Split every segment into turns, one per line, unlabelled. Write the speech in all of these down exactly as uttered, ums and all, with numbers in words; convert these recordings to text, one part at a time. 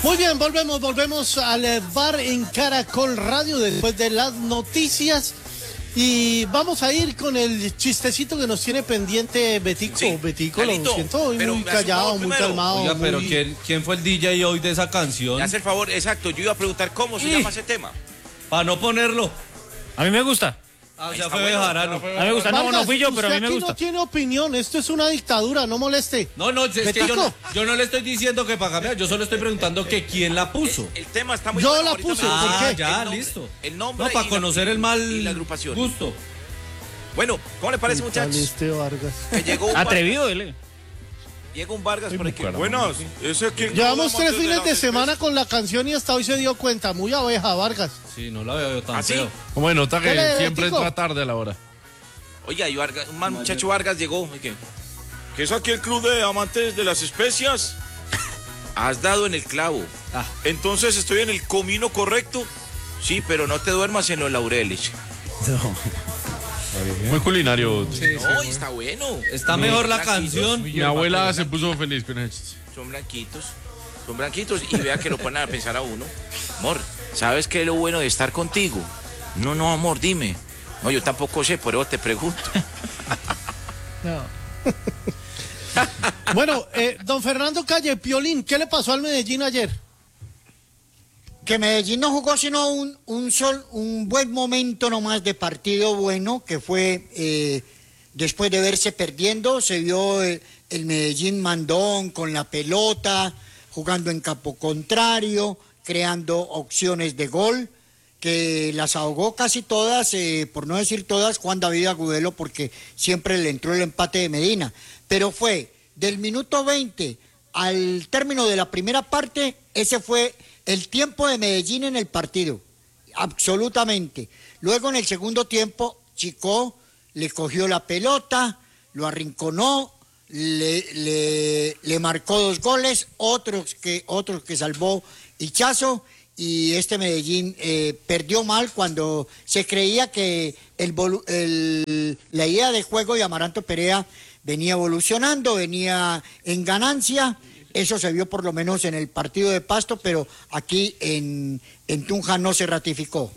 Muy bien, volvemos, volvemos al V A R en Caracol Radio después de las noticias. Y vamos a ir con el chistecito que nos tiene pendiente Betico. Sí, Betico, Carlito, lo siento hoy muy callado, muy calmado.
Oiga,
muy...
pero ¿quién, ¿quién fue el D J hoy de esa canción?
Me hace el favor, exacto, yo iba a preguntar cómo se sí. llama ese tema.
Para no ponerlo.
A mí me gusta.
Ah, ya fue Bejarano.
A mí me gusta, no, no fui yo, pero a mí me gusta.
Usted aquí no tiene opinión, esto es una dictadura, no moleste.
No, no, es que yo no, yo no le estoy diciendo que para cambiar, yo solo estoy preguntando que quién la puso.
El, el tema está muy
Yo
bueno,
la puse, ¿por
ah,
qué?
ya,
el nombre,
listo.
El nombre
no, para conocer
la,
el mal
y la agrupación.
Gusto.
Bueno, ¿cómo le parece, muchachos?
Este Vargas.
Que llegó un
Atrevido,
Vargas.
él.
Llega un Vargas por aquí.
Buenas. Ese que
Llevamos tres fines de semana con la canción y hasta hoy se dio cuenta. Muy abeja, Vargas.
Sí, no la veo yo tan
¿Ah, sí?
feo.
Como de nota que
le,
siempre
Tico?
entra tarde a la hora.
Oiga, y Vargas, un mal muchacho Vargas llegó. ¿Qué?
¿Qué es aquí el club de amantes de las especias?
Has dado en el clavo.
Ah.
Entonces estoy en el comino correcto.
Sí, pero no te duermas en los laureles.
Muy culinario.
Sí,
No,
sí,
está bueno.
Está
Son
mejor la
blanquitos.
canción.
Mi abuela se puso feliz con eso.
Son blanquitos. Son blanquitos y vea que lo ponen a pensar a uno. Amor, ¿sabes qué es lo bueno de estar contigo? No, no, amor, dime. No, yo tampoco sé, por eso te pregunto.
No. Bueno, eh, don Fernando Calle, Piolín, ¿qué le pasó al Medellín ayer?
Que Medellín no jugó sino un, un, sol, un buen momento nomás de partido bueno, que fue eh, después de verse perdiendo, se vio el, el Medellín mandón con la pelota, jugando en campo contrario, creando opciones de gol, que las ahogó casi todas, eh, por no decir todas, Juan David Agudelo, porque siempre le entró el empate de Medina. Pero fue del minuto veinte al término de la primera parte, ese fue el tiempo de Medellín en el partido, absolutamente. Luego en el segundo tiempo, Chico le cogió la pelota, lo arrinconó, le, le, le marcó dos goles, otros que, otros que salvó Hichazo, y este Medellín eh, perdió mal cuando se creía que el, el, la idea de juego de Amaranto Perea venía evolucionando, venía en ganancia. Eso se vio por lo menos en el partido de Pasto, pero aquí en, en Tunja no se ratificó.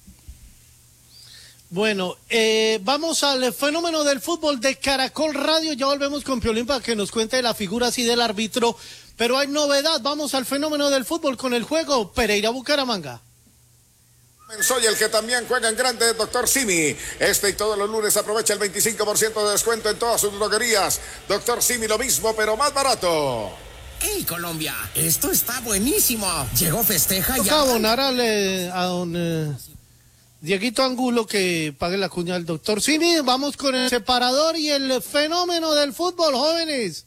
Bueno, eh, vamos al fenómeno del fútbol de Caracol Radio. Ya volvemos con Piolín para que nos cuente de la figura así del árbitro. Pero hay novedad, vamos al fenómeno del fútbol con el juego Pereira-Bucaramanga.
Soy el que también juega en grande, doctor Simi. Este y todos los lunes aprovecha el veinticinco por ciento de descuento en todas sus droguerías. doctor Simi, lo mismo, pero más barato.
¡Hey, Colombia! Esto está buenísimo. Llegó Festeja y...
Toca abonar a, le, a don eh, Dieguito Angulo que pague la cuña del doctor Simi. Vamos con el separador y el fenómeno del fútbol, jóvenes.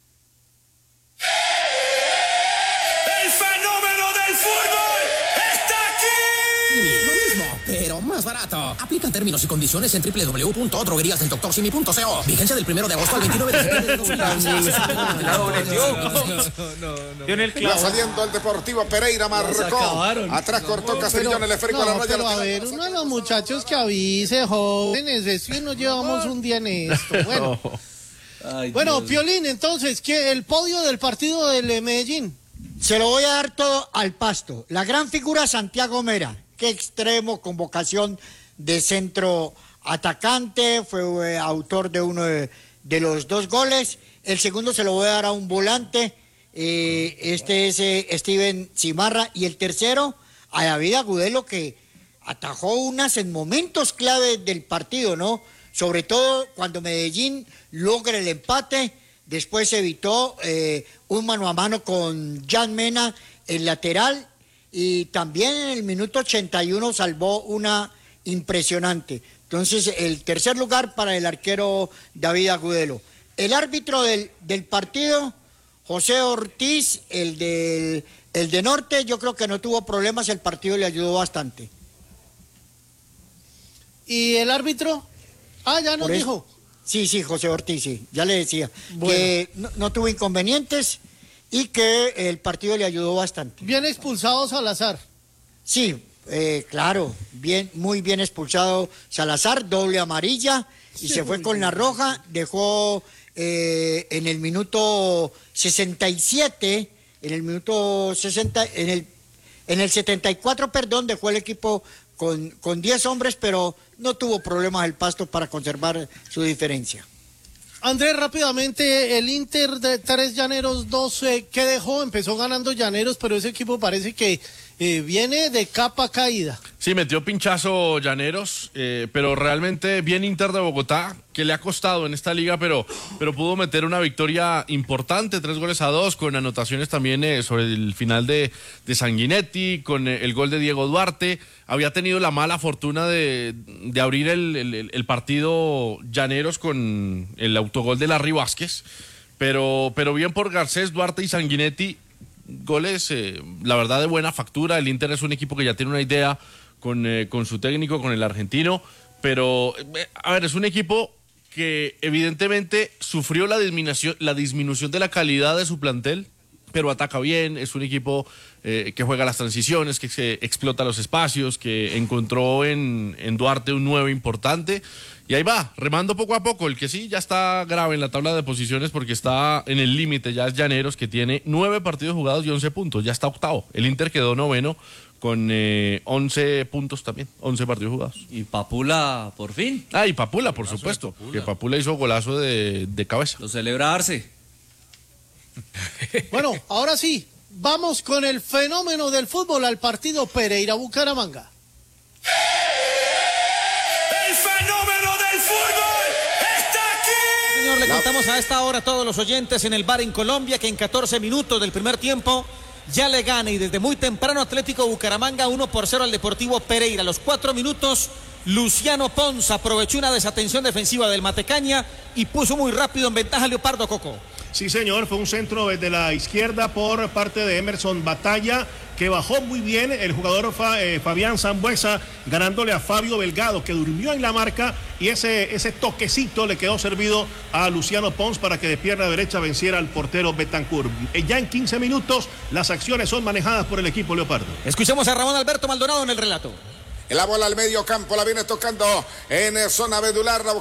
¡El fenómeno del fútbol está aquí! Lo mismo, pero más barato. Aplican términos y condiciones en doble u doble u doble u punto droguerías del doctor simi punto co. Vigencia del primero de agosto al veintinueve de septiembre de dos mil veinte.
La dobleció.
Va saliendo el Deportivo Pereira, marcó. Atrás cortó Castellón, el esférico a la raya.
Pero a ver, uno de los muchachos que avise, jóvenes, es que nos llevamos un día en esto. Bueno. Ay, bueno, Dios. Piolín, entonces, ¿qué, el podio del partido del Medellín?
Se lo voy a dar todo al Pasto. La gran figura Santiago Mera, qué extremo, con vocación de centro atacante, fue eh, autor de uno de, de los dos goles. El segundo se lo voy a dar a un volante, eh, este es eh, Steven Cimarra, y el tercero a David Agudelo, que atajó unas en momentos clave del partido, ¿no? Sobre todo cuando Medellín logra el empate, después evitó eh, un mano a mano con Jan Mena, el lateral, y también en el minuto ochenta y uno salvó una impresionante. Entonces, el tercer lugar para el arquero David Agudelo. El árbitro del, del partido, José Ortiz, el, del, el de Norte, yo creo que no tuvo problemas, el partido le ayudó bastante.
¿Y el árbitro? Ah, ya nos dijo.
Sí, sí, José Ortiz, sí, ya le decía. Bueno. Que no, no tuvo inconvenientes y que el partido le ayudó bastante.
Bien expulsado Salazar.
Sí, eh, claro, bien, muy bien expulsado Salazar, doble amarilla, y sí, se fue con bien. La roja, dejó eh, en el minuto sesenta y siete en el minuto sesenta, en el, en el setenta y cuatro, perdón, dejó el equipo con, con diez hombres, pero no tuvo problemas el Pasto para conservar su diferencia.
Andrés, rápidamente, el Inter de tres Llaneros dos, eh, ¿qué dejó? Empezó ganando Llaneros, pero ese equipo parece que eh, viene de capa caída.
Sí, metió pinchazo Llaneros, eh, pero realmente bien Inter de Bogotá, que le ha costado en esta liga, pero, pero pudo meter una victoria importante, tres goles a dos, con anotaciones también eh, sobre el final de, de Sanguinetti, con eh, el gol de Diego Duarte. Había tenido la mala fortuna de, de abrir el, el, el partido Llaneros con el autogol de Larry Vázquez, pero, pero bien por Garcés, Duarte y Sanguinetti, goles, eh, la verdad, de buena factura. El Inter es un equipo que ya tiene una idea con, eh, con su técnico, con el argentino, pero, eh, a ver, es un equipo que evidentemente sufrió la disminución, la disminución de la calidad de su plantel, pero ataca bien, es un equipo eh, que juega las transiciones, que se explota los espacios, que encontró en, en Duarte un nueve importante, y ahí va, remando poco a poco. El que sí ya está grave en la tabla de posiciones porque está en el límite, ya es Llaneros, que tiene nueve partidos jugados y once puntos, ya está octavo. El Inter quedó noveno con eh, once puntos también, once partidos jugados.
Y Papula, por fin.
Ah, y Papula, por supuesto, Papula. que Papula hizo golazo de, de cabeza.
Lo celebrarse.
Bueno, ahora sí, vamos con el fenómeno del fútbol al partido Pereira-Bucaramanga.
¡El fenómeno del fútbol está aquí!
Señor, le contamos a esta hora a todos los oyentes en el bar en Colombia que en catorce minutos del primer tiempo ya le gana y desde muy temprano Atlético Bucaramanga uno por cero al Deportivo Pereira. A los cuatro minutos, Luciano Pons aprovechó una desatención defensiva del Matecaña y puso muy rápido en ventaja a Leopardo Coco.
Sí, señor, fue un centro desde la izquierda por parte de Emerson Batalla, que bajó muy bien el jugador Fa, eh, Fabián Sambuesa, ganándole a Fabio Belgado, que durmió en la marca, y ese, ese toquecito le quedó servido a Luciano Pons para que de pierna derecha venciera al portero Betancur. Eh, ya en quince minutos las acciones son manejadas por el equipo Leopardo.
Escuchemos a Ramón Alberto Maldonado en el relato.
La bola al medio campo, la viene tocando en zona medular, la